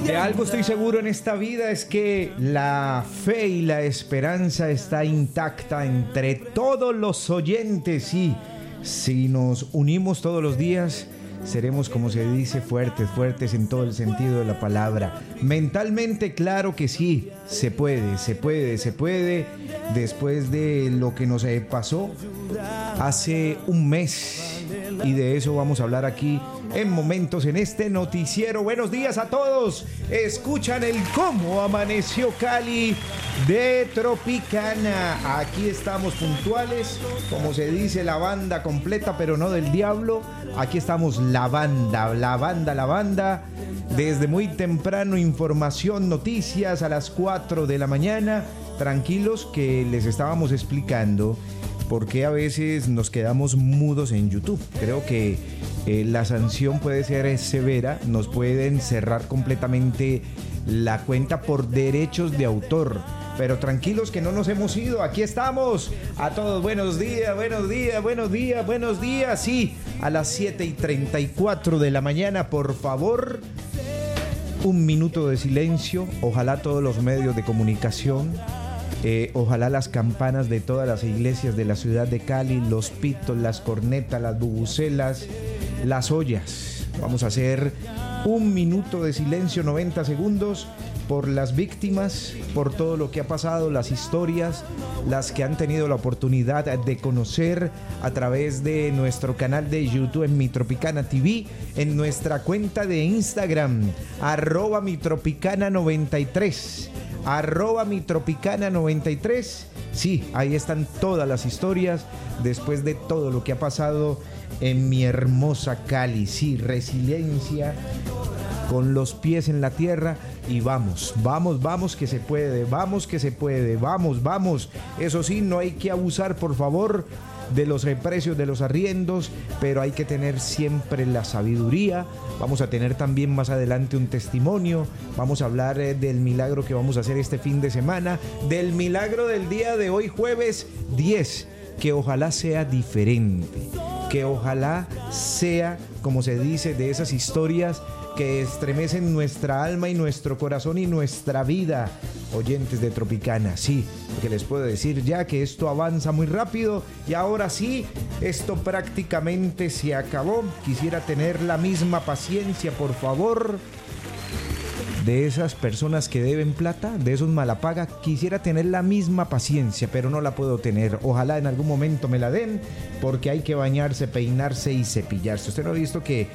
De algo estoy seguro en esta vida, es que la fe y la esperanza está intacta entre todos los oyentes, y si nos unimos todos los días, seremos, como se dice, fuertes en todo el sentido de la palabra. Mentalmente, claro que sí, se puede. Después de lo que nos pasó hace un mes, y de eso vamos a hablar aquí en momentos en este noticiero. Buenos días a todos. Escuchan el Cómo Amaneció Cali de Tropicana. Aquí estamos puntuales, como se dice, la banda completa, pero no del diablo. Aquí estamos la banda. Desde muy temprano, información, noticias a las 4 de la mañana. Tranquilos, que les estábamos explicando por qué a veces nos quedamos mudos en YouTube. Creo que la sanción puede ser severa. Nos pueden cerrar completamente la cuenta por derechos de autor. Pero tranquilos, que no nos hemos ido. Aquí estamos. A todos, buenos días. Sí, a las 7:34 de la mañana, por favor, un minuto de silencio. Ojalá todos los medios de comunicación, ojalá las campanas de todas las iglesias de la ciudad de Cali, los pitos, las cornetas, las bubucelas, las ollas. Vamos a hacer un minuto de silencio, 90 segundos, por las víctimas, por todo lo que ha pasado, las historias, las que han tenido la oportunidad de conocer a través de nuestro canal de YouTube en Mi Tropicana TV, en nuestra cuenta de Instagram, @mitropicana93. @mitropicana93. Sí, ahí están todas las historias después de todo lo que ha pasado en mi hermosa Cali. Sí, resiliencia, con los pies en la tierra, y vamos, que se puede, vamos. Eso sí, no hay que abusar, por favor, de los precios de los arriendos, pero hay que tener siempre la sabiduría. Vamos a tener también más adelante un testimonio. Vamos a hablar del milagro que vamos a hacer este fin de semana, del milagro del día de hoy, jueves 10, que ojalá sea diferente, que ojalá sea, como se dice, de esas historias que estremecen nuestra alma y nuestro corazón y nuestra vida. Oyentes de Tropicana, sí, porque les puedo decir ya que esto avanza muy rápido, y ahora sí, esto prácticamente se acabó. Quisiera tener la misma paciencia, por favor, de esas personas que deben plata, de esos malapaga. Quisiera tener la misma paciencia, pero no la puedo tener. Ojalá en algún momento me la den, porque hay que bañarse, peinarse y cepillarse. ¿Usted no ha visto que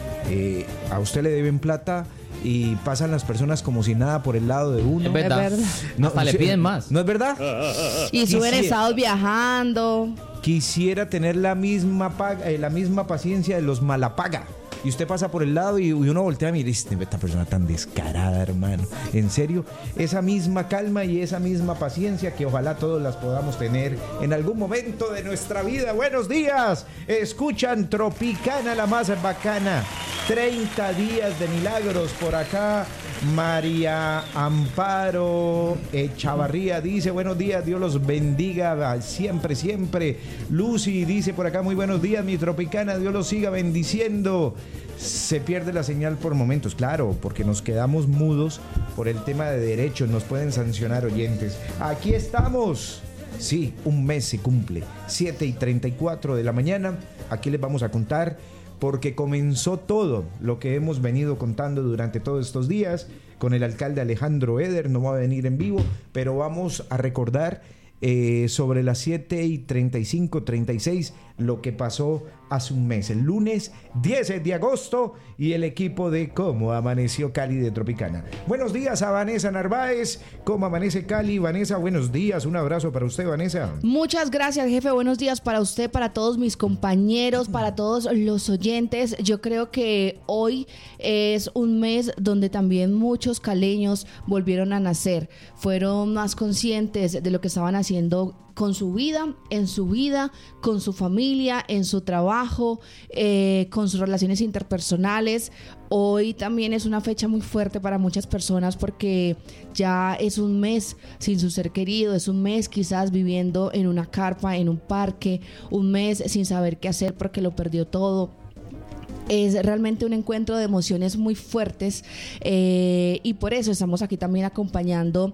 a usted le deben plata y pasan las personas como si nada por el lado de uno? Es verdad. No, hasta le piden más. ¿No es verdad? Y suben estados viajando. Quisiera tener la misma paciencia de los malapaga. Y usted pasa por el lado y uno voltea y mira, esta persona tan descarada, hermano. En serio, esa misma calma y esa misma paciencia, que ojalá todos las podamos tener en algún momento de nuestra vida. Buenos días. Escuchan Tropicana, la más bacana. 30 días de milagros por acá. María Amparo Chavarría dice: buenos días, Dios los bendiga siempre. Lucy dice por acá: muy buenos días, mi Tropicana, Dios los siga bendiciendo. Se pierde la señal por momentos, claro, porque nos quedamos mudos por el tema de derechos, nos pueden sancionar, oyentes. Aquí estamos. Sí, un mes se cumple, 7:34 de la mañana. Aquí les vamos a contar, porque comenzó todo lo que hemos venido contando durante todos estos días con el alcalde Alejandro Eder. No va a venir en vivo, pero vamos a recordar sobre las 7:35, lo que pasó hace un mes, el lunes 10 de agosto, y el equipo de Cómo Amaneció Cali de Tropicana. Buenos días a Vanessa Narváez. ¿Cómo amanece Cali? Vanessa, buenos días. Un abrazo para usted, Vanessa. Muchas gracias, jefe. Buenos días para usted, para todos mis compañeros, para todos los oyentes. Yo creo que hoy es un mes donde también muchos caleños volvieron a nacer. Fueron más conscientes de lo que estaban haciendo con su vida, en su vida, con su familia, en su trabajo, con sus relaciones interpersonales. Hoy también es una fecha muy fuerte para muchas personas, porque ya es un mes sin su ser querido, es un mes quizás viviendo en una carpa, en un parque, un mes sin saber qué hacer porque lo perdió todo. Es realmente un encuentro de emociones muy fuertes y por eso estamos aquí también acompañando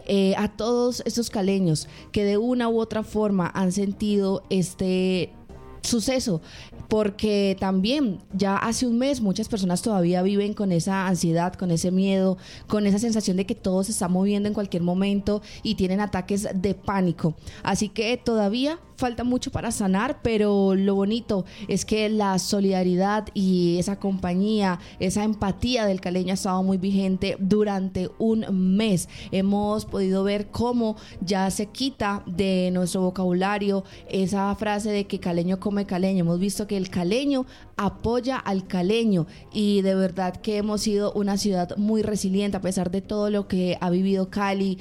a todos estos caleños que de una u otra forma han sentido este suceso, porque también ya hace un mes muchas personas todavía viven con esa ansiedad, con ese miedo, con esa sensación de que todo se está moviendo en cualquier momento y tienen ataques de pánico. Así que todavía falta mucho para sanar, pero lo bonito es que la solidaridad y esa compañía, esa empatía del caleño ha estado muy vigente durante un mes. Hemos podido ver cómo ya se quita de nuestro vocabulario esa frase de que caleño come caleño. Hemos visto que el caleño apoya al caleño y de verdad que hemos sido una ciudad muy resiliente a pesar de todo lo que ha vivido Cali,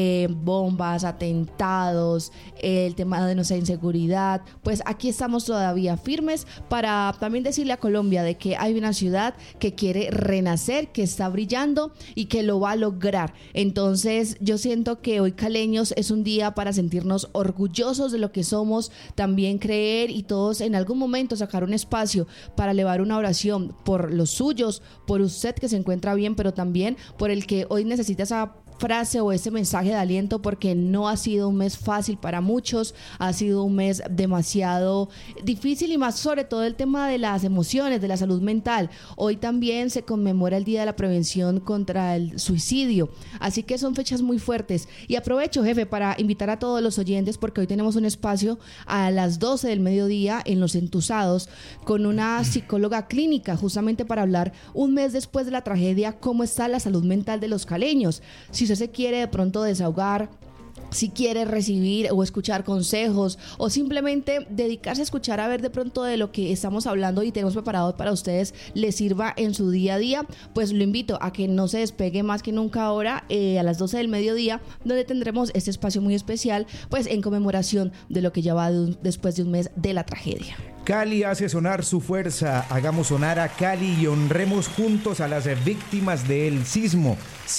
bombas, atentados, el tema de nuestra inseguridad. Pues aquí estamos todavía firmes para también decirle a Colombia de que hay una ciudad que quiere renacer, que está brillando y que lo va a lograr. Entonces yo siento que hoy caleños es un día para sentirnos orgullosos de lo que somos, también creer y todos en algún momento sacar un espacio para elevar una oración por los suyos, por usted que se encuentra bien, pero también por el que hoy necesita esa frase o ese mensaje de aliento, porque no ha sido un mes fácil para muchos, ha sido un mes demasiado difícil y más sobre todo el tema de las emociones, de la salud mental. Hoy también se conmemora el Día de la Prevención contra el Suicidio, así que son fechas muy fuertes y aprovecho, jefe, para invitar a todos los oyentes porque hoy tenemos un espacio a las 12 del mediodía en Los Entusados con una psicóloga clínica justamente para hablar un mes después de la tragedia cómo está la salud mental de los caleños. Si usted se quiere de pronto desahogar, si quiere recibir o escuchar consejos o simplemente dedicarse a escuchar a ver de pronto de lo que estamos hablando y tenemos preparado para ustedes les sirva en su día a día, pues lo invito a que no se despegue más que nunca ahora a las 12 del mediodía, donde tendremos este espacio muy especial pues en conmemoración de lo que ya va después de un mes de la tragedia. Cali hace sonar su fuerza, hagamos sonar a Cali y honremos juntos a las víctimas del sismo.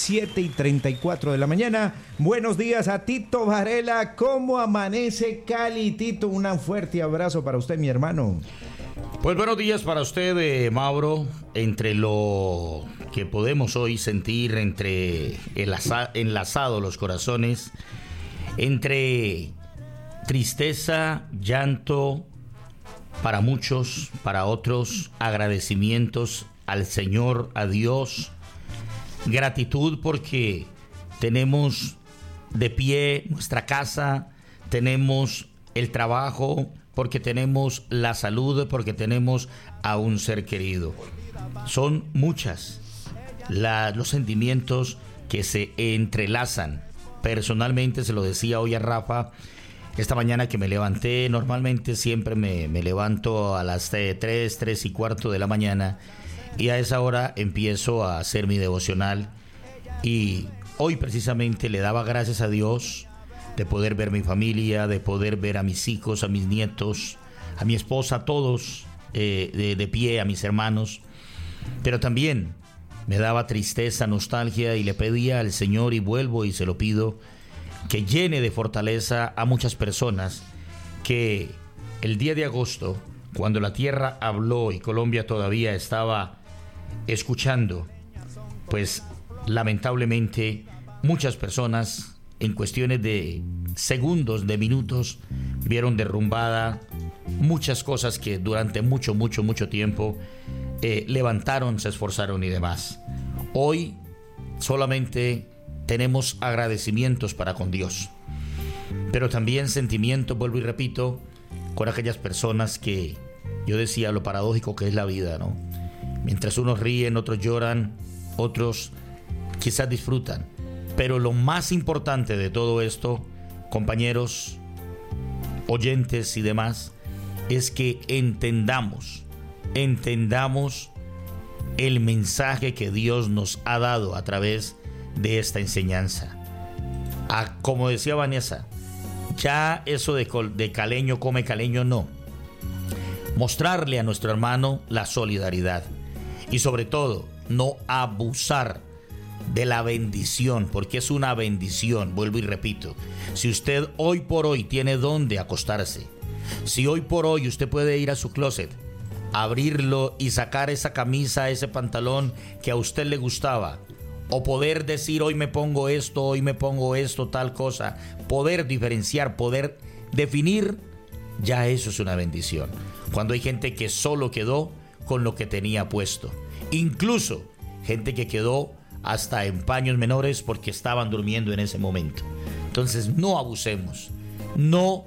7:34 de la mañana. Buenos días a Tito Varela. ¿Cómo amanece Cali, Tito? Un fuerte abrazo para usted, mi hermano. Pues buenos días para usted, Mauro. Entre lo que podemos hoy sentir, entre enlazados los corazones, entre tristeza, llanto, para muchos, para otros, agradecimientos al Señor, a Dios, gratitud porque tenemos de pie nuestra casa, tenemos el trabajo, porque tenemos la salud, porque tenemos a un ser querido. Son muchas los sentimientos que se entrelazan. Personalmente, se lo decía hoy a Rafa, esta mañana que me levanté, normalmente siempre me levanto a las 3:15 de la mañana y a esa hora empiezo a hacer mi devocional y hoy precisamente le daba gracias a Dios de poder ver mi familia, de poder ver a mis hijos, a mis nietos, a mi esposa, a todos de pie, a mis hermanos, pero también me daba tristeza, nostalgia y le pedía al Señor y vuelvo y se lo pido que llene de fortaleza a muchas personas que el día de agosto, cuando la tierra habló y Colombia todavía estaba escuchando, pues lamentablemente muchas personas en cuestiones de segundos, de minutos, vieron derrumbada muchas cosas que durante mucho tiempo levantaron, se esforzaron y demás. Hoy solamente tenemos agradecimientos para con Dios, pero también sentimientos, vuelvo y repito, con aquellas personas que yo decía lo paradójico que es la vida, ¿no? Mientras unos ríen, otros lloran, otros quizás disfrutan, pero lo más importante de todo esto, compañeros, oyentes y demás, es que entendamos el mensaje que Dios nos ha dado a través de esta enseñanza. Como decía Vanessa, ya eso de caleño come caleño, no. Mostrarle a nuestro hermano la solidaridad y sobre todo no abusar de la bendición, porque es una bendición, vuelvo y repito. Si usted hoy por hoy tiene dónde acostarse, si hoy por hoy usted puede ir a su closet abrirlo y sacar esa camisa, ese pantalón que a usted le gustaba, o poder decir hoy me pongo esto, tal cosa, poder diferenciar, poder definir, ya eso es una bendición. Cuando hay gente que solo quedó con lo que tenía puesto, incluso gente que quedó hasta en paños menores porque estaban durmiendo en ese momento. Entonces no abusemos, no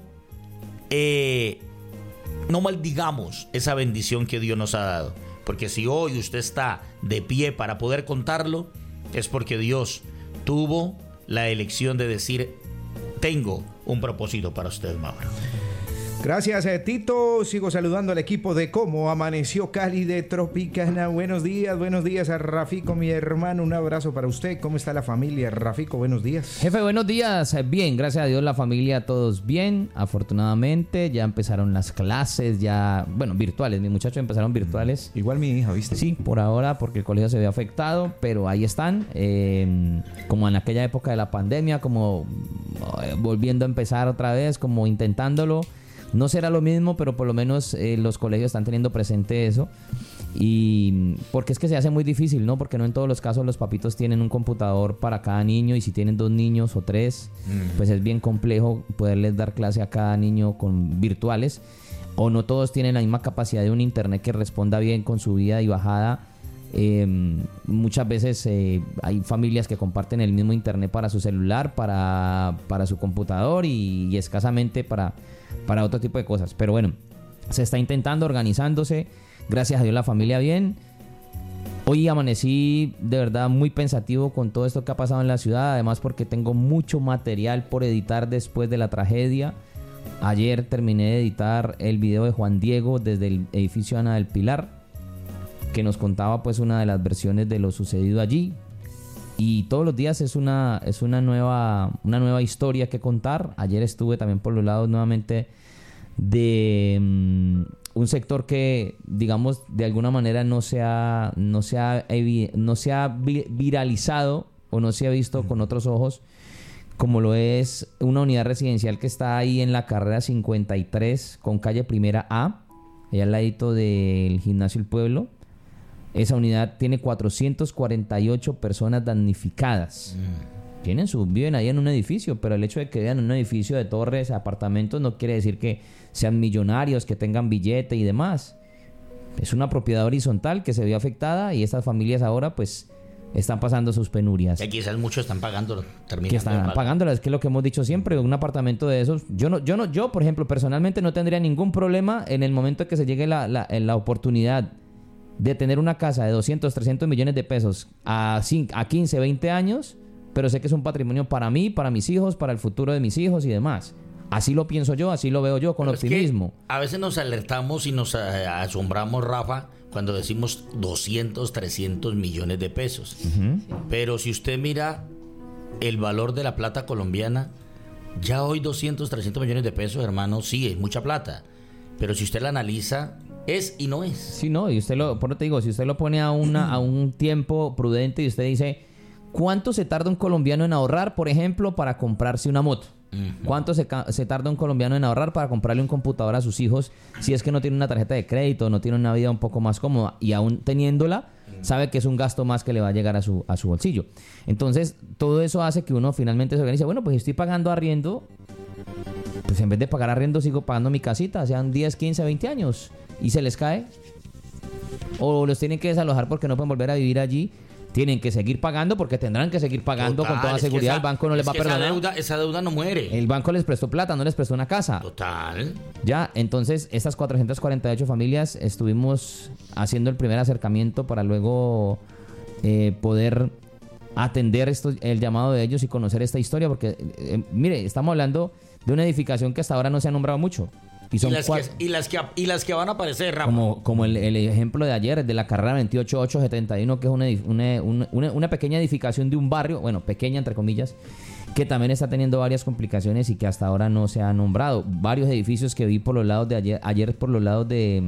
maldigamos esa bendición que Dios nos ha dado, porque si hoy usted está de pie para poder contarlo, es porque Dios tuvo la elección de decir: tengo un propósito para usted, Mauro. Gracias, Tito. Sigo saludando al equipo de Cómo Amaneció Cali de Tropicana. Buenos días a Rafico, mi hermano. Un abrazo para usted. ¿Cómo está la familia, Rafico? Buenos días. Jefe, buenos días. Bien, gracias a Dios, la familia, todos bien. Afortunadamente, ya empezaron las clases, virtuales. Mis muchachos empezaron virtuales. Igual mi hija, ¿viste? Sí, por ahora, porque el colegio se ve afectado, pero ahí están. Como en aquella época de la pandemia, como volviendo a empezar otra vez, como intentándolo. No será lo mismo, pero por lo menos los colegios están teniendo presente eso. Y porque es que se hace muy difícil, ¿no? Porque no en todos los casos los papitos tienen un computador para cada niño, y si tienen 2 niños o 3, pues es bien complejo poderles dar clase a cada niño con virtuales. O no todos tienen la misma capacidad de un internet que responda bien con subida y bajada. Muchas veces hay familias que comparten el mismo internet para su celular, para su computador y escasamente para otro tipo de cosas. Pero bueno, se está intentando, organizándose. Gracias a Dios la familia bien. Hoy amanecí de verdad muy pensativo con todo esto que ha pasado en la ciudad. Además porque tengo mucho material por editar después de la tragedia. Ayer terminé de editar el video de Juan Diego desde el edificio Ana del Pilar, que nos contaba pues una de las versiones de lo sucedido allí. Y todos los días es una nueva historia que contar. Ayer estuve también por los lados nuevamente de un sector que, digamos, de alguna manera no se ha viralizado o no se ha visto con otros ojos, como lo es una unidad residencial que está ahí en la carrera 53 con calle Primera A, allá al ladito del Gimnasio El Pueblo. Esa unidad tiene 448 personas damnificadas. Viven ahí en un edificio, pero el hecho de que vivan en un edificio de torres, apartamentos, no quiere decir que sean millonarios, que tengan billete y demás. Es una propiedad horizontal que se vio afectada, y estas familias ahora pues están pasando sus penurias. Y quizás muchos están pagando, que están pagándolas, que es lo que hemos dicho siempre. Un apartamento de esos, yo por ejemplo personalmente no tendría ningún problema en el momento que se llegue la oportunidad de tener una casa de 200, 300 millones de pesos a 15, 20 años, pero sé que es un patrimonio para mí, para mis hijos, para el futuro de mis hijos y demás. Así lo pienso yo, así lo veo yo, con optimismo. A veces nos alertamos y nos asombramos, Rafa, cuando decimos 200, 300 millones de pesos. Uh-huh. Pero si usted mira el valor de la plata colombiana, ya hoy 200, 300 millones de pesos, hermano, sí, es mucha plata. Pero si usted la analiza, es y no es. Sí, no, y por eso te digo, si usted lo pone a un tiempo prudente y usted dice, ¿cuánto se tarda un colombiano en ahorrar, por ejemplo, para comprarse una moto? Uh-huh. ¿Cuánto se tarda un colombiano en ahorrar para comprarle un computador a sus hijos si es que no tiene una tarjeta de crédito, no tiene una vida un poco más cómoda? Y aún teniéndola, sabe que es un gasto más que le va a llegar a su bolsillo. Entonces, todo eso hace que uno finalmente se organice. Bueno, pues si estoy pagando arriendo, pues en vez de pagar arriendo sigo pagando mi casita, sean 10, 15, 20 años, y se les cae, o los tienen que desalojar porque no pueden volver a vivir allí. Tienen que seguir pagando porque tendrán que seguir pagando. Total, con toda seguridad. El banco no les va a perdonar. Esa deuda no muere. El banco les prestó plata, no les prestó una casa. Total. Ya, entonces estas 448 familias estuvimos haciendo el primer acercamiento para luego poder atender el llamado de ellos y conocer esta historia, porque mire, estamos hablando de una edificación que hasta ahora no se ha nombrado mucho. Y las que van a aparecer, Rafa. Como el ejemplo de ayer, de la carrera 28871, que es una pequeña edificación de un barrio, bueno, pequeña entre comillas, que también está teniendo varias complicaciones y que hasta ahora no se ha nombrado. Varios edificios que vi por los lados de ayer por los lados de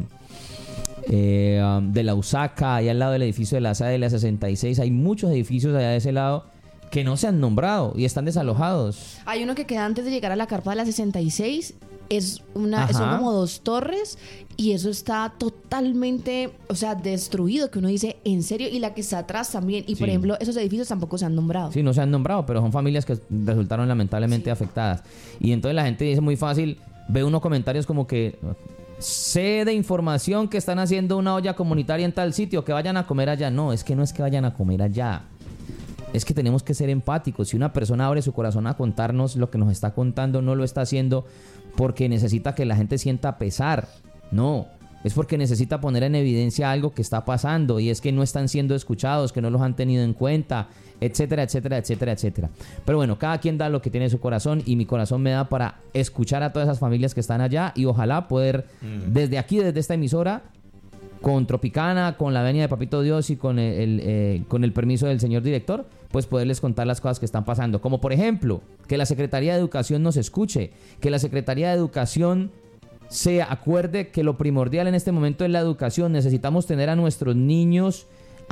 la Usaca, allá al lado del edificio de la SAE de la 66, hay muchos edificios allá de ese lado que no se han nombrado y están desalojados. Hay uno que queda antes de llegar a la carpa de la 66 son como 2 torres y eso está totalmente, destruido, que uno dice, ¿en serio? Y la que está atrás también. Y por ejemplo, esos edificios tampoco se han nombrado. Sí, no se han nombrado, pero son familias que resultaron lamentablemente afectadas. Y entonces la gente dice muy fácil, ve unos comentarios como que sé de información que están haciendo una olla comunitaria en tal sitio, que vayan a comer allá. No es que vayan a comer allá. Es que tenemos que ser empáticos. Si una persona abre su corazón a contarnos lo que nos está contando, no lo está haciendo porque necesita que la gente sienta pesar. No, es porque necesita poner en evidencia algo que está pasando y es que no están siendo escuchados, que no los han tenido en cuenta, etcétera, etcétera, etcétera, etcétera. Pero bueno, cada quien da lo que tiene en su corazón y mi corazón me da para escuchar a todas esas familias que están allá y ojalá poder desde aquí, desde esta emisora, con Tropicana, con la venia de Papito Dios y con el permiso del señor director, pues poderles contar las cosas que están pasando. Como por ejemplo, que la Secretaría de Educación nos escuche, que la Secretaría de Educación se acuerde que lo primordial en este momento es la educación. Necesitamos tener a nuestros niños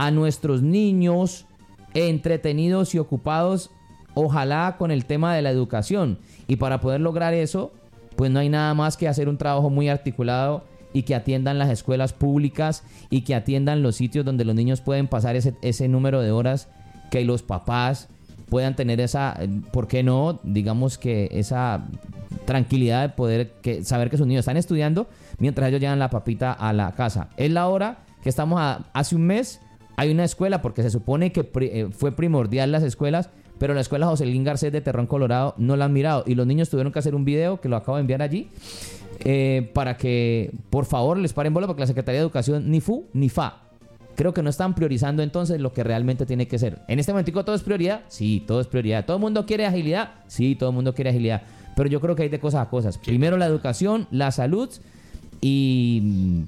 entretenidos y ocupados, ojalá con el tema de la educación. Y para poder lograr eso, pues no hay nada más que hacer un trabajo muy articulado y que atiendan las escuelas públicas y que atiendan los sitios donde los niños pueden pasar ese número de horas, que los papás puedan tener esa, ¿por qué no? Digamos que esa tranquilidad de poder saber que sus niños están estudiando mientras ellos llevan la papita a la casa. Es la hora que estamos hace un mes, hay una escuela, porque se supone que fue primordial las escuelas, pero la escuela Joselín Garcés de Terrón, Colorado, no la han mirado y los niños tuvieron que hacer un video que lo acabo de enviar allí, para que por favor les paren bola, porque la Secretaría de Educación ni fu ni fa. Creo que no están priorizando entonces lo que realmente tiene que ser. En este momentico todo es prioridad. Sí, todo es prioridad. ¿Todo el mundo quiere agilidad? Sí, todo el mundo quiere agilidad. Pero yo creo que hay de cosas a cosas. Primero la educación, la salud y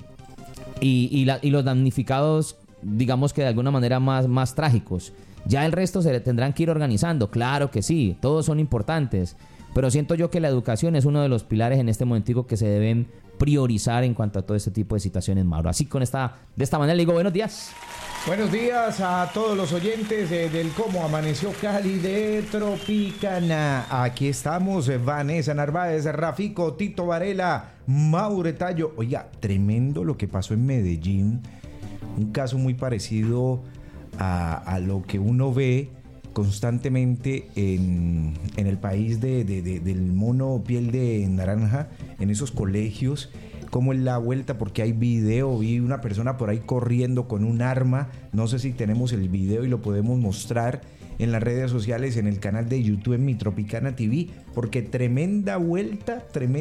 los damnificados, digamos que de alguna manera más trágicos. Ya el resto se tendrán que ir organizando. Claro que sí, todos son importantes. Pero siento yo que la educación es uno de los pilares en este momentico que se deben priorizar en cuanto a todo este tipo de situaciones, Mauro. Así de esta manera le digo buenos días. Buenos días a todos los oyentes del Cómo Amaneció Cali de Tropicana. Aquí estamos, Vanessa Narváez, Rafico, Tito Varela, Mauro Tallo. Oiga, tremendo lo que pasó en Medellín. Un caso muy parecido a lo que uno ve constantemente en el país del mono piel de naranja, en esos colegios, como en la vuelta, porque hay video, vi una persona por ahí corriendo con un arma, no sé si tenemos el video y lo podemos mostrar en las redes sociales, en el canal de YouTube, en Mi Tropicana TV, porque tremenda vuelta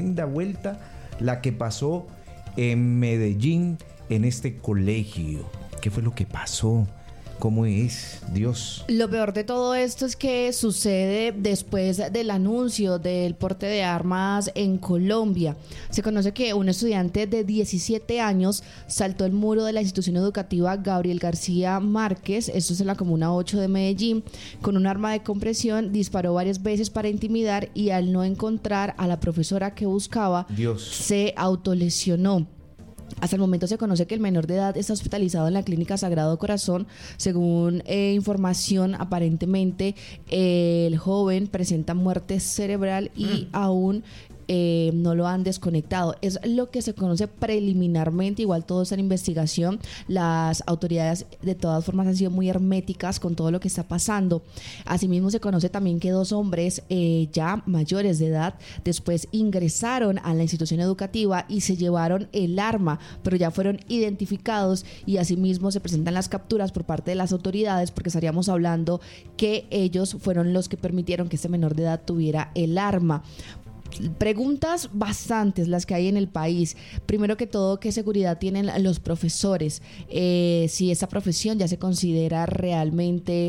la que pasó en Medellín, en este colegio. ¿Qué fue lo que pasó? ¿Cómo es? Dios. Lo peor de todo esto es que sucede después del anuncio del porte de armas en Colombia. Se conoce que un estudiante de 17 años saltó el muro de la institución educativa Gabriel García Márquez, esto es en la Comuna 8 de Medellín, con un arma de compresión, disparó varias veces para intimidar y al no encontrar a la profesora que buscaba, se autolesionó. Hasta el momento se conoce que el menor de edad está hospitalizado en la Clínica Sagrado Corazón. Según información, aparentemente el joven presenta muerte cerebral y aún no lo han desconectado. Es lo que se conoce preliminarmente. Igual todo está en investigación. Las autoridades de todas formas han sido muy herméticas con todo lo que está pasando. Asimismo se conoce también que 2 hombres ya mayores de edad después ingresaron a la institución educativa y se llevaron el arma, pero ya fueron identificados y asimismo se presentan las capturas por parte de las autoridades, porque estaríamos hablando que ellos fueron los que permitieron que este menor de edad tuviera el arma. Preguntas bastantes las que hay en el país. Primero que todo, ¿qué seguridad tienen los profesores? Si esa profesión ya se considera realmente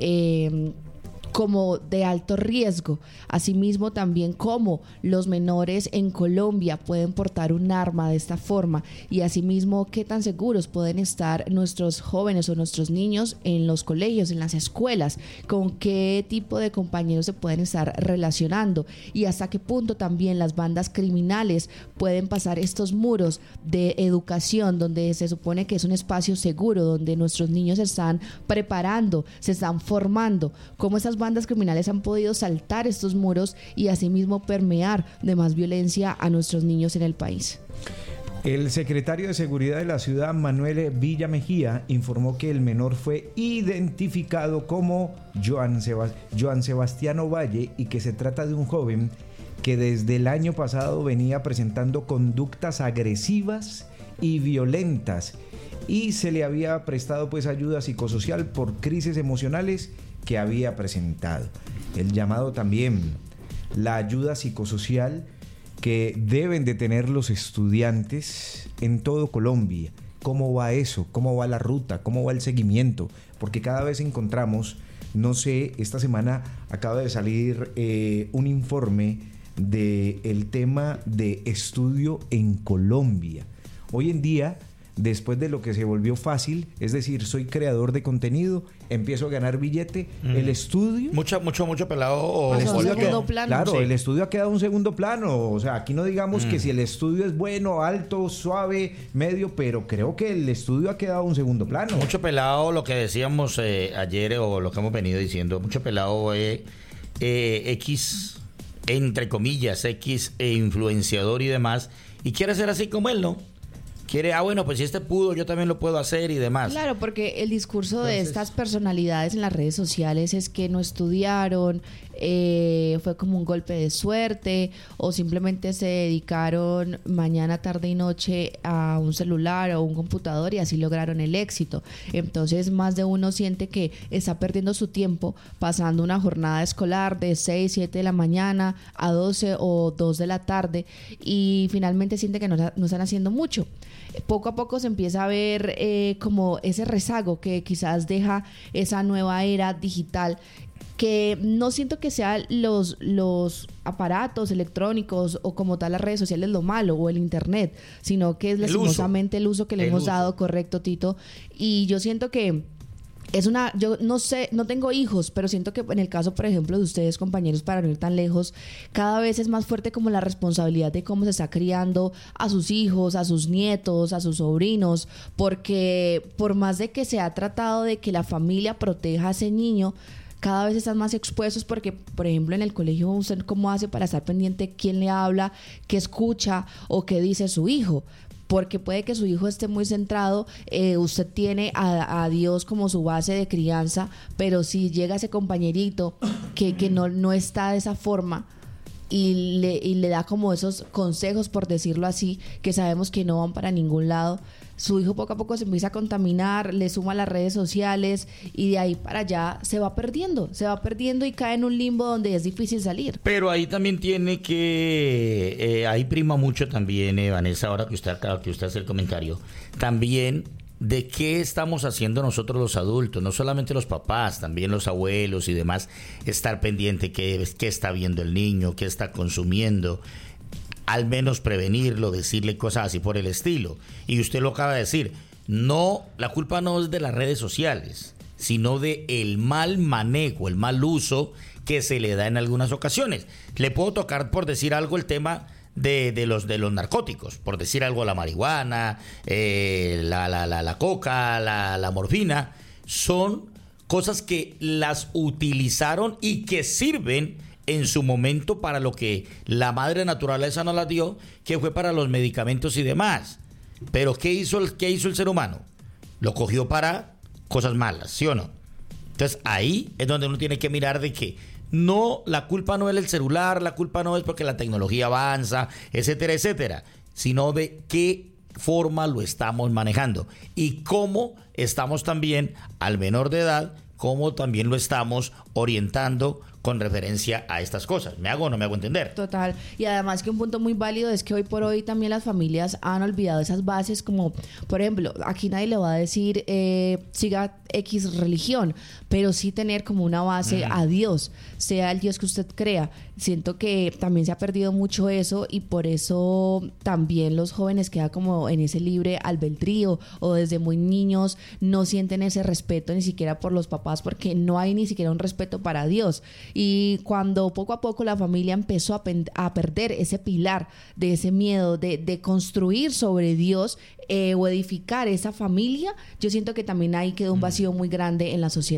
como de alto riesgo. Asimismo, también cómo los menores en Colombia pueden portar un arma de esta forma, y asimismo qué tan seguros pueden estar nuestros jóvenes o nuestros niños en los colegios, en las escuelas, con qué tipo de compañeros se pueden estar relacionando, y hasta qué punto también las bandas criminales pueden pasar estos muros de educación donde se supone que es un espacio seguro, donde nuestros niños se están preparando, se están formando, cómo esas bandas bandas criminales han podido saltar estos muros y asimismo permear de más violencia a nuestros niños en el país. El secretario de Seguridad de la ciudad, Manuel Villa Mejía, informó que el menor fue identificado como Joan Sebastiano Valle y que se trata de un joven que desde el año pasado venía presentando conductas agresivas y violentas y se le había prestado pues ayuda psicosocial por crisis emocionales que había presentado. El llamado también, la ayuda psicosocial que deben de tener los estudiantes en todo Colombia. ¿Cómo va eso? ¿Cómo va la ruta? ¿Cómo va el seguimiento? Porque cada vez encontramos, no sé, esta semana acaba de salir un informe del tema de estudio en Colombia. Hoy en día, después de lo que se volvió fácil, es decir, soy creador de contenido, empiezo a ganar billete, el estudio... Mucho pelado. El estudio segundo plano. Claro, Sí. el estudio ha quedado un segundo plano. O sea, aquí no digamos que si el estudio es bueno, alto, suave, medio, pero creo que el estudio ha quedado un segundo plano. Mucho pelado, lo que decíamos ayer o lo que hemos venido diciendo, mucho pelado X, entre comillas, X influenciador y demás, y quiere ser así como él, ¿no? Quiere, bueno, pues si este pudo, yo también lo puedo hacer y demás. Claro, porque el discurso de estas personalidades en las redes sociales es que no estudiaron, fue como un golpe de suerte, o simplemente se dedicaron mañana, tarde y noche a un celular o un computador y así lograron el éxito. Entonces, más de uno siente que está perdiendo su tiempo pasando una jornada escolar de 6, 7 de la mañana a 12 o 2 de la tarde y finalmente siente que no están haciendo mucho. Poco a poco se empieza a ver como ese rezago que quizás deja esa nueva era digital, que no siento que sean los aparatos electrónicos o como tal las redes sociales lo malo o el internet, sino que es lastimosamente el uso que le hemos dado, correcto, Tito. Y yo siento que yo no sé, no tengo hijos, pero siento que en el caso, por ejemplo, de ustedes, compañeros, para no ir tan lejos, cada vez es más fuerte como la responsabilidad de cómo se está criando a sus hijos, a sus nietos, a sus sobrinos, porque por más de que se ha tratado de que la familia proteja a ese niño, cada vez están más expuestos porque, por ejemplo, en el colegio, ¿usted cómo hace para estar pendiente quién le habla, qué escucha o qué dice su hijo? Porque puede que su hijo esté muy centrado, usted tiene a Dios como su base de crianza, pero si llega ese compañerito que no está de esa forma y le da como esos consejos, por decirlo así, que sabemos que no van para ningún lado, su hijo poco a poco se empieza a contaminar, le suma las redes sociales y de ahí para allá se va perdiendo y cae en un limbo donde es difícil salir. Pero ahí también tiene que, ahí prima mucho también, Vanessa, ahora que usted hace el comentario, también de qué estamos haciendo nosotros los adultos, no solamente los papás, también los abuelos y demás, estar pendiente qué está viendo el niño, qué está consumiendo, al menos prevenirlo, decirle cosas así por el estilo. Y usted lo acaba de decir, no, la culpa no es de las redes sociales, sino de el mal manejo, el mal uso que se le da en algunas ocasiones. Le puedo tocar, por decir algo, el tema de los narcóticos, por decir algo, la marihuana, la coca, la morfina, son cosas que las utilizaron y que sirven en su momento para lo que la madre naturaleza nos las dio, que fue para los medicamentos y demás. Pero ¿qué hizo el ser humano? Lo cogió para cosas malas, ¿sí o no? Entonces ahí es donde uno tiene que mirar de que no, la culpa no es el celular, la culpa no es porque la tecnología avanza, etcétera, etcétera, sino de qué forma lo estamos manejando y cómo estamos también al menor de edad, cómo también lo estamos orientando con referencia a estas cosas. ¿Me hago o no me hago entender? Total. Y además que un punto muy válido es que hoy por hoy también las familias han olvidado esas bases, como por ejemplo, aquí nadie le va a decir siga X religión, pero sí tener como una base a Dios, sea el Dios que usted crea. Siento que también se ha perdido mucho eso y por eso también los jóvenes quedan como en ese libre albedrío o desde muy niños no sienten ese respeto ni siquiera por los papás porque no hay ni siquiera un respeto para Dios. Y cuando poco a poco la familia empezó a perder ese pilar de ese miedo de construir sobre Dios o edificar esa familia, yo siento que también ahí quedó un vacío muy grande en la sociedad.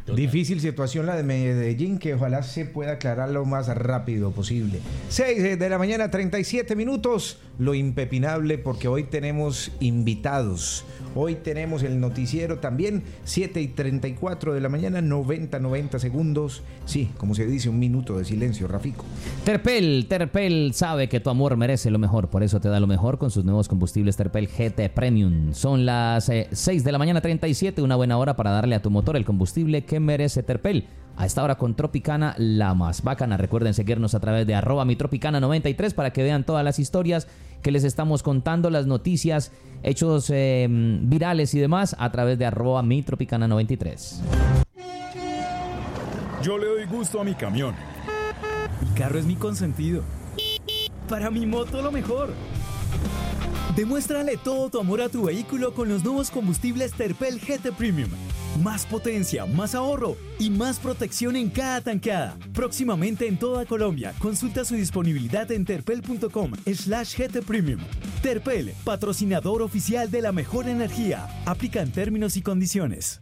Difícil situación la de Medellín, que ojalá se pueda aclarar lo más rápido posible. 6 de la mañana, 37 minutos. Lo impepinable, porque hoy tenemos invitados. Hoy tenemos el noticiero también, 7:34 de la mañana, 90 segundos. Sí, como se dice, un minuto de silencio, Rafico. Terpel sabe que tu amor merece lo mejor, por eso te da lo mejor con sus nuevos combustibles Terpel GT Premium. Son las 6 de la mañana 37, una buena hora para darle a tu motor el combustible que merece Terpel. A esta hora con Tropicana, la más bacana. Recuerden seguirnos a través de @mitropicana93 para que vean todas las historias que les estamos contando, las noticias, hechos virales y demás a través de @mitropicana93. Yo le doy gusto a mi camión. Mi carro es mi consentido. Para mi moto lo mejor. Demuéstrale todo tu amor a tu vehículo con los nuevos combustibles Terpel GT Premium. Más potencia, más ahorro y más protección en cada tanqueada. Próximamente en toda Colombia. Consulta su disponibilidad en terpel.com/GT Premium. Terpel, patrocinador oficial de la mejor energía. Aplican términos y condiciones.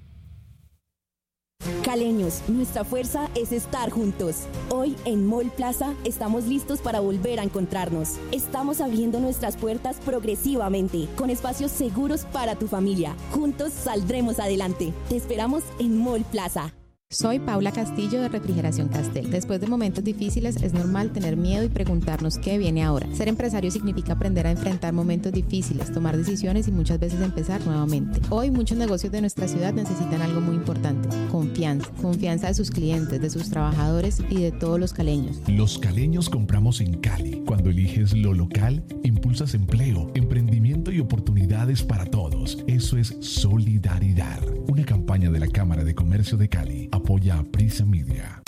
Caleños, nuestra fuerza es estar juntos. Hoy en Mall Plaza estamos listos para volver a encontrarnos. Estamos abriendo nuestras puertas progresivamente, con espacios seguros para tu familia. Juntos saldremos adelante. Te esperamos en Mall Plaza. Soy Paula Castillo de Refrigeración Castel. Después de momentos difíciles es normal tener miedo y preguntarnos qué viene ahora. Ser empresario significa aprender a enfrentar momentos difíciles, tomar decisiones y muchas veces empezar nuevamente. Hoy muchos negocios de nuestra ciudad necesitan algo muy importante: confianza. Confianza de sus clientes, de sus trabajadores y de todos los caleños. Los caleños compramos en Cali. Cuando eliges lo local, impulsas empleo, emprendimiento y oportunidades para todos. Eso es solidaridad. Una campaña de la Cámara de Comercio de Cali. Apoya a Prisa Media.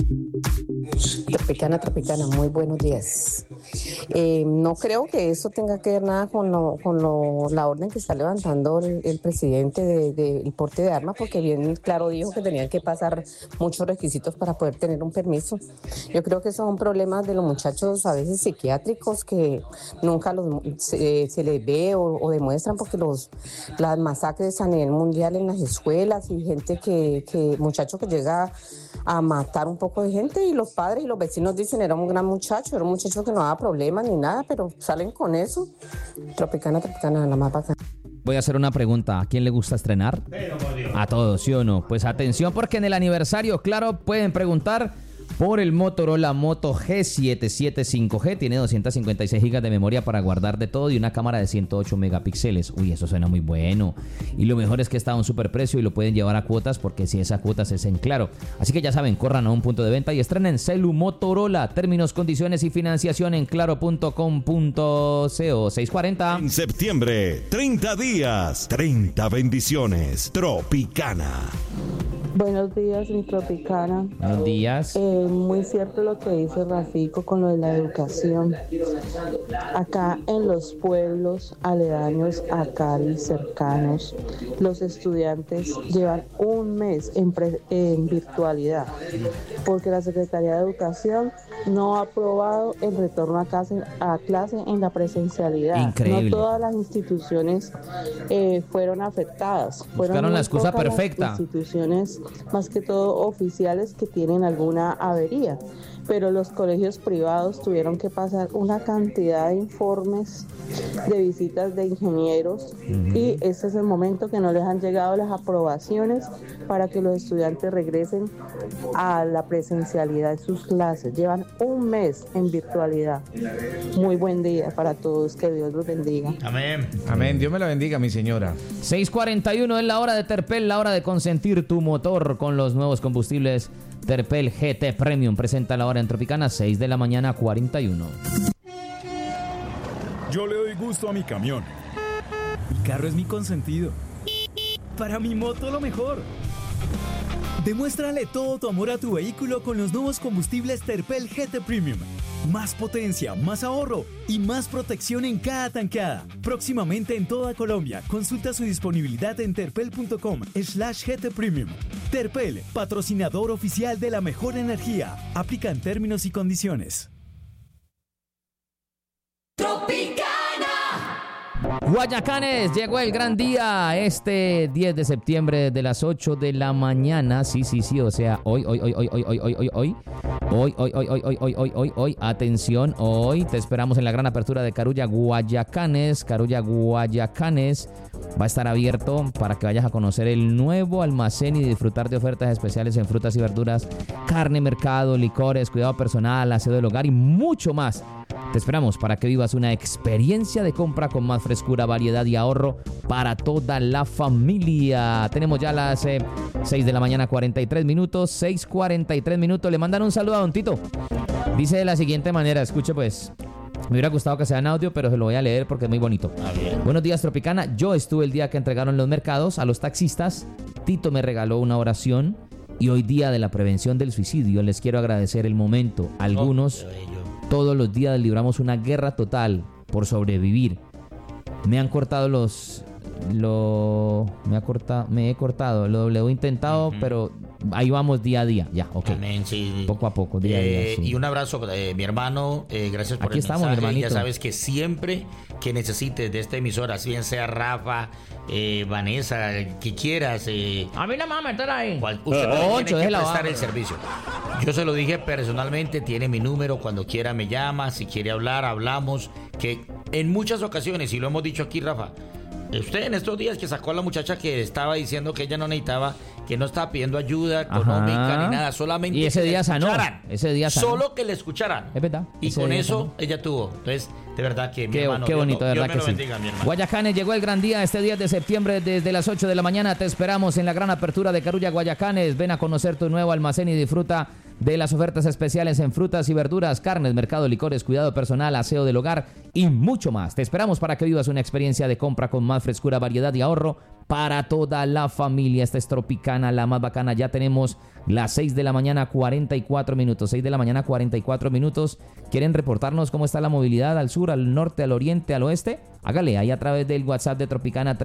Tropicana, muy buenos días. No creo que eso tenga que ver nada con la orden que está levantando el presidente del porte de armas, porque bien claro dijo que tenían que pasar muchos requisitos para poder tener un permiso. Yo creo que son problemas de los muchachos a veces psiquiátricos que nunca se les ve o demuestran, porque las masacres a nivel mundial en las escuelas y gente muchacho que llega a matar un poco de gente, y los padres y los vecinos dicen era un gran muchacho, era un muchacho que no daba problemas ni nada, pero salen con eso. Tropicana, la más bacana. Voy a hacer una pregunta. ¿A quién le gusta estrenar? A todos, ¿sí o no? Pues atención, porque en el aniversario, claro, pueden preguntar por el Motorola Moto G7 5G. Tiene 256 GB de memoria para guardar de todo y una cámara de 108 megapíxeles. Uy, eso suena muy bueno. Y lo mejor es que está a un super precio y lo pueden llevar a cuotas, porque si esas cuotas es en Claro. Así que ya saben, corran a un punto de venta y estrenen celu Motorola. Términos, condiciones y financiación en claro.com.co. 640. En septiembre, 30 días, 30 bendiciones. Tropicana. Buenos días, mi Tropicana. Buenos días. Muy cierto lo que dice Rafico con lo de la educación. Acá en los pueblos aledaños a Cali, cercanos, los estudiantes llevan un mes en virtualidad, porque la Secretaría de Educación no ha aprobado el retorno a clase en la presencialidad. Increíble. No todas las instituciones fueron afectadas. Buscaron la excusa perfecta. Las instituciones, más que todo oficiales, que tienen alguna avería, pero los colegios privados tuvieron que pasar una cantidad de informes, de visitas de ingenieros, y ese es el momento que no les han llegado las aprobaciones para que los estudiantes regresen a la presencialidad de sus clases. Llevan un mes en virtualidad. Muy buen día para todos, que Dios los bendiga. Amén. Amén, Dios me la bendiga, mi señora. 6:41 es la hora de Terpel, la hora de consentir tu motor con los nuevos combustibles Terpel GT Premium. Presenta la hora en Tropicana, 6 de la mañana 41. Yo le doy gusto a mi camión. Mi carro es mi consentido. Para mi moto lo mejor. Demuéstrale todo tu amor a tu vehículo con los nuevos combustibles Terpel GT Premium. Más potencia, más ahorro y más protección en cada tanqueada. Próximamente en toda Colombia. Consulta su disponibilidad en terpel.com/GT Premium. Terpel, patrocinador oficial de la mejor energía. Aplican términos y condiciones. Tropicana. Guayacanes, llegó el gran día, este 10 de septiembre de las 8 de la mañana, sí, o sea, hoy, atención, hoy te esperamos en la gran apertura de Carulla Guayacanes va a estar abierto para que vayas a conocer el nuevo almacén y disfrutar de ofertas especiales en frutas y verduras, carne, mercado, licores, cuidado personal, aseo del hogar y mucho más. Te esperamos para que vivas una experiencia de compra con más frescura, variedad y ahorro para toda la familia. Tenemos ya las 6 de la mañana, 43 minutos, 6:43 minutos. Le mandan un saludo a Don Tito. Dice de la siguiente manera, escuche pues. Me hubiera gustado que sea en audio, pero se lo voy a leer porque es muy bonito. Buenos días, Tropicana. Yo estuve el día que entregaron los mercados a los taxistas. Tito me regaló una oración y hoy día de la prevención del suicidio les quiero agradecer el momento. Algunos... Todos los días libramos una guerra total por sobrevivir. Me han cortado me he cortado, lo he intentado, pero ahí vamos día a día. Ya, ok. Amén, sí. Poco a poco, día a día. Sí. Y un abrazo, mi hermano. Gracias por Aquí el estamos, mensaje. hermanito. Ya sabes que siempre que necesites de esta emisora, si bien sea Rafa, Vanessa, que quieras. A mí no me va a meter ahí. Usted tiene que prestar el servicio. Yo se lo dije personalmente, tiene mi número, cuando quiera me llama, si quiere hablar, hablamos, que en muchas ocasiones, y lo hemos dicho aquí, Rafa, usted en estos días que sacó a la muchacha que estaba diciendo que ella no necesitaba, que no estaba pidiendo ayuda económica ni nada, solamente y ese que día sanó. Ese día sanó. Solo que le escucharan. Es verdad. Y con eso ella tuvo. Entonces, de verdad que mi hermano, qué bonito, de Dios verdad me lo que sí. bendiga, mi hermano. Guayacanes, llegó el gran día este 10 de septiembre desde las 8 de la mañana. Te esperamos en la gran apertura de Carulla Guayacanes. Ven a conocer tu nuevo almacén y disfruta de las ofertas especiales en frutas y verduras, carnes, mercado, licores, cuidado personal, aseo del hogar y mucho más. Te esperamos para que vivas una experiencia de compra con más frescura, variedad y ahorro para toda la familia. Esta es Tropicana, la más bacana. Ya tenemos las 6 de la mañana, 44 minutos. 6 de la mañana, 44 minutos. ¿Quieren reportarnos cómo está la movilidad al sur, al norte, al oriente, al oeste? Hágale ahí a través del WhatsApp de Tropicana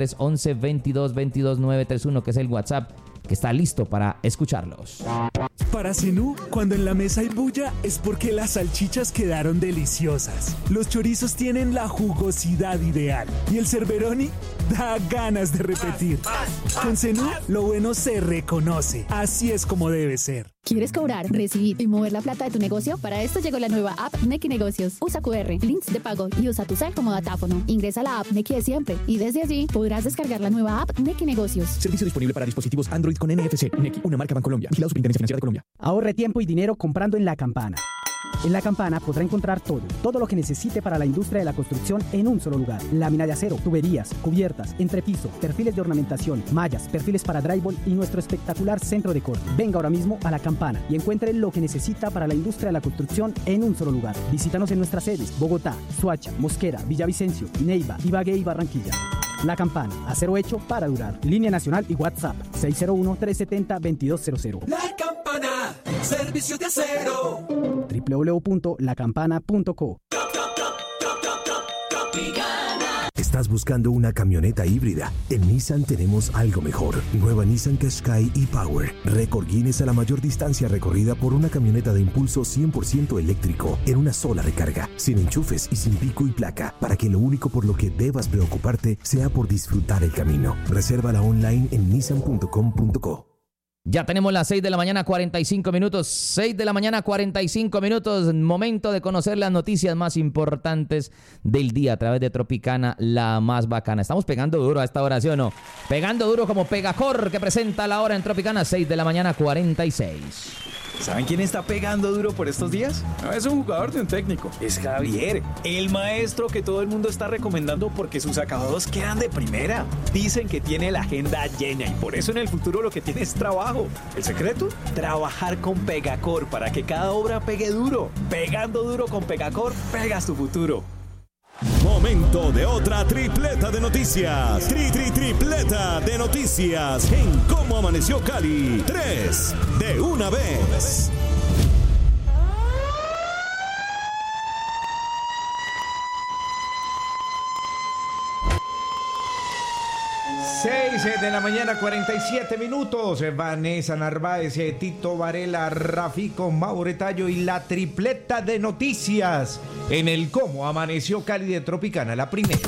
311-2222-931, que es el WhatsApp que está listo para escucharlos. Para Zenú, cuando en la mesa hay bulla, es porque las salchichas quedaron deliciosas. Los chorizos tienen la jugosidad ideal. Y el Cerberoni da ganas de repetir. Con Zenú, lo bueno se reconoce. Así es como debe ser. ¿Quieres cobrar, recibir y mover la plata de tu negocio? Para esto llegó la nueva app Nequi Negocios. Usa QR, links de pago y usa tu cel como datáfono. Ingresa a la app Nequi de siempre y desde allí podrás descargar la nueva app Nequi Negocios. Servicio disponible para dispositivos Android con NFC. Nequi, una marca Bancolombia. Vigilado Superintendencia Financiera de Colombia. Ahorre tiempo y dinero comprando en La Campana. En La Campana podrá encontrar todo lo que necesite para la industria de la construcción en un solo lugar. Lámina de acero, tuberías, cubiertas, entrepiso, perfiles de ornamentación, mallas, perfiles para drywall y nuestro espectacular centro de corte. Venga ahora mismo a La Campana y encuentre lo que necesita para la industria de la construcción en un solo lugar. Visítanos en nuestras sedes: Bogotá, Soacha, Mosquera, Villavicencio, Neiva, Ibagué y Barranquilla. La Campana, acero hecho para durar. Línea nacional y WhatsApp 601-370-2200. La Campana, servicios de acero. www.lacampana.co. ¿Estás buscando una camioneta híbrida? En Nissan tenemos algo mejor. Nueva Nissan Qashqai e-Power. Récord Guinness a la mayor distancia recorrida por una camioneta de impulso 100% eléctrico en una sola recarga, sin enchufes y sin pico y placa, para que lo único por lo que debas preocuparte sea por disfrutar el camino. Resérvala online en nissan.com.co. Ya tenemos las 6 de la mañana, 45 minutos. 6 de la mañana, 45 minutos. Momento de conocer las noticias más importantes del día a través de Tropicana, la más bacana. Estamos pegando duro a esta hora, ¿sí o no? Pegando duro como Pegacor, que presenta la hora en Tropicana, 6 de la mañana, 46. ¿Saben quién está pegando duro por estos días? No es un jugador de un técnico, es Javier, el maestro que todo el mundo está recomendando porque sus acabados quedan de primera. Dicen que tiene la agenda llena y por eso en el futuro lo que tiene es trabajo. ¿El secreto? Trabajar con Pegacor para que cada obra pegue duro. Pegando duro con Pegacor, pegas tu futuro. Momento de otra tripleta de noticias. Tripleta de noticias en Cómo Amaneció Cali. 3 de una vez. de la mañana, 47 minutos. Vanessa Narváez, Tito Varela, Rafico Mauretayo y la tripleta de noticias en el Cómo Amaneció Cali de Tropicana, la primera.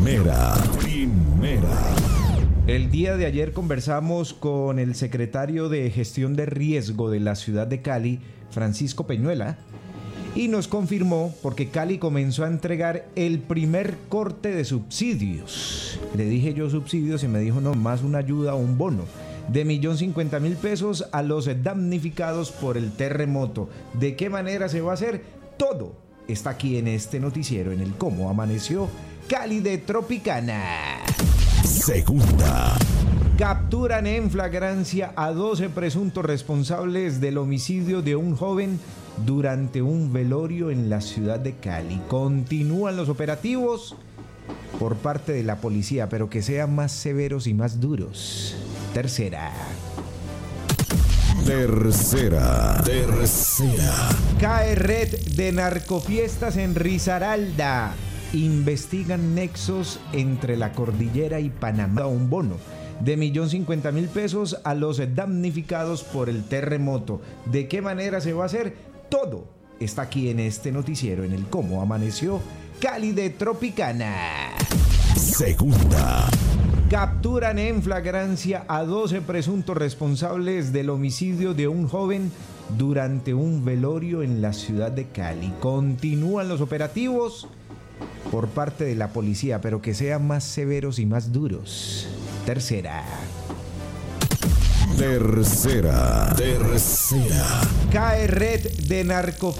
El día de ayer conversamos con el secretario de Gestión de Riesgo de la ciudad de Cali, Francisco Peñuela, y nos confirmó porque Cali comenzó a entregar el primer corte de subsidios. Le dije yo subsidios y me dijo no, más una ayuda o un bono de 1.050.000 pesos a los damnificados por el terremoto. ¿De qué manera se va a hacer? Todo está aquí en este noticiero, en el Cómo Amaneció Cali de Tropicana. Segunda. Capturan en flagrancia a 12 presuntos responsables del homicidio de un joven durante un velorio en la ciudad de Cali. Continúan los operativos por parte de la policía, pero que sean más severos y más duros. Tercera. Cae red de narcofiestas en Risaralda. Investigan nexos entre la cordillera y Panamá. Un bono de 1.050.000 pesos a los damnificados por el terremoto. ¿De qué manera se va a hacer? Todo está aquí en este noticiero, en el Cómo Amaneció Cali de Tropicana. Segunda. Capturan en flagrancia a 12 presuntos responsables del homicidio de un joven durante un velorio en la ciudad de Cali. Continúan los operativos por parte de la policía, pero que sean más severos y más duros. Tercera. Cae red de narcofiestas